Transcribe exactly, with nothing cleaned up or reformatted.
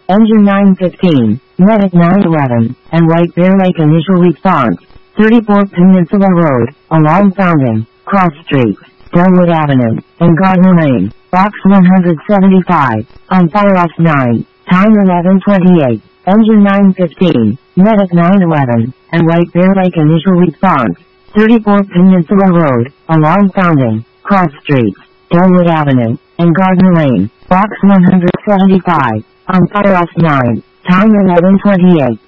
Engine nine fifteen, Medic nine eleven, and White Bear Lake initial response. thirty-four Peninsula Road, along Fountain, Cross Street, Delwood Avenue, and Gardner Lane, Box one seventy-five, on Fireoff nine, time eleven twenty-eight. Engine nine fifteen, Medic nine eleven, and White Bear Lake initial response. thirty-four Peninsula Road, along Fountain, Cross Street, Delwood Avenue, and Gardner Lane, Box one seventy-five, on Fireoff nine, time eleven twenty-eight.